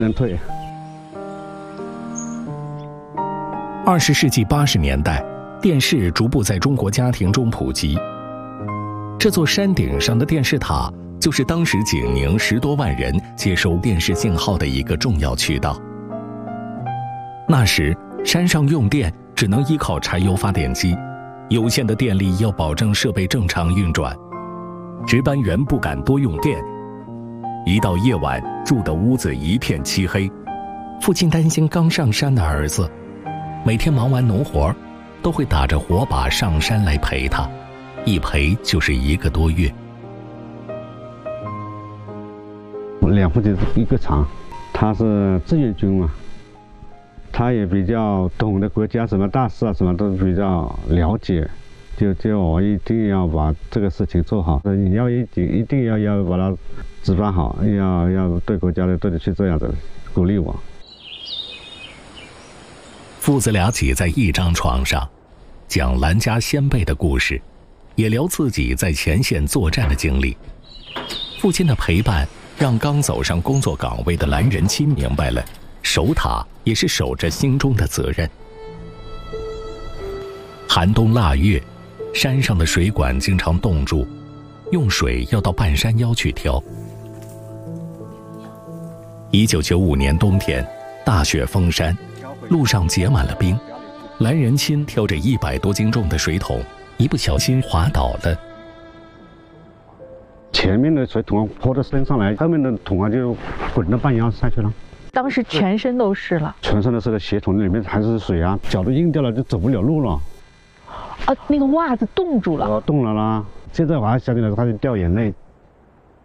能退。 20世纪80年代，电视逐步在中国家庭中普及。这座山顶上的电视塔，就是当时景宁10多万人接收电视信号的一个重要渠道。那时，山上用电只能依靠柴油发电机，有限的电力要保证设备正常运转。值班员不敢多用电，一到夜晚，住的屋子一片漆黑。父亲担心刚上山的儿子，每天忙完农活，都会打着火把上山来陪他，一陪就是1个多月。 2父亲一个厂，他是志愿军嘛，他也比较懂得国家什么大事啊，什么都比较了解。就我一定要把这个事情做好，你要一定要把它值班好，要对国家的对得起这样子，鼓励我。 父子俩挤在一张床上，讲兰家先辈的故事，也聊自己在前线作战的经历。父亲的陪伴让刚走上工作岗位的兰仁钦明白了，守塔也是守着心中的责任。寒冬腊月，山上的水管经常冻住，用水要到半山腰去挑。1995年冬天，大雪封山，路上结满了冰。兰仁钦挑着100多斤重的水桶，一不小心滑倒了。 前面的水桶泼到身上来，后面的桶就滚到半腰下去了。 当时全身都是了， 全身都是个鞋桶，里面还是水啊，脚都硬掉了，就走不了路了。 啊，那个袜子冻住了。 冻了啦！现在我还想起来，开始掉眼泪。